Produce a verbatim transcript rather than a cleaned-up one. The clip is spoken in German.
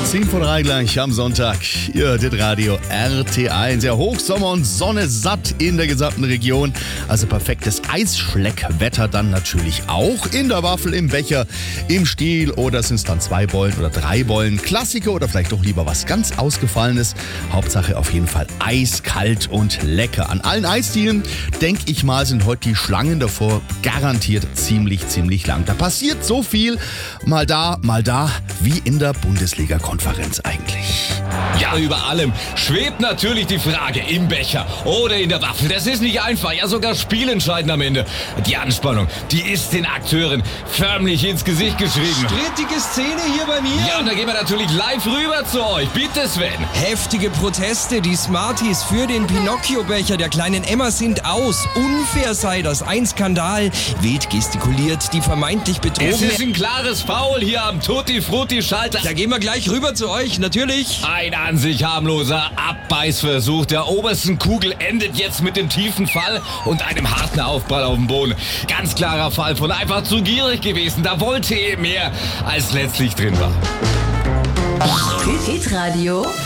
zehn vor drei gleich am Sonntag. Ihr hört das Radio R T eins. Ja, Hochsommer und Sonne satt in der gesamten Region. Also perfektes Eisschleckwetter dann natürlich auch. In der Waffel, im Becher, im Stiel oder sind es dann zwei Bollen oder drei Bollen. Klassiker oder vielleicht doch lieber was ganz Ausgefallenes. Hauptsache auf jeden Fall eiskalt und lecker. An allen Eisdielen, denke ich mal, sind heute die Schlangen davor garantiert ziemlich, ziemlich lang. Da passiert so viel, mal da, mal da, wie in der Bundesliga-Konferenz eigentlich. Ja, über allem schwebt natürlich die Frage, im Becher oder in der Waffel. Das ist nicht einfach, ja sogar spielentscheidend am Ende. Die Anspannung, die ist den Akteuren förmlich ins Gesicht geschrieben. Strittige Szene hier bei mir. Ja, und da gehen wir natürlich live rüber zu euch. Bitte, Sven. Heftige Proteste, die Smarties für den Pinocchio-Becher der kleinen Emma sind aus. Unfair sei das, ein Skandal. Wild gestikuliert, die vermeintlich Es Betrogene. ist ein klares Foul hier am Tutti-Frutti-Schalter. Da gehen wir gleich rüber zu euch, natürlich. Ein an sich harmloser Abbeißversuch der obersten Kugel endet jetzt mit dem tiefen Fall und einem harten Aufprall auf dem Boden. Ganz klarer Fall von einfach zu gierig gewesen. Da wollte er mehr, als letztlich drin war. Hit Radio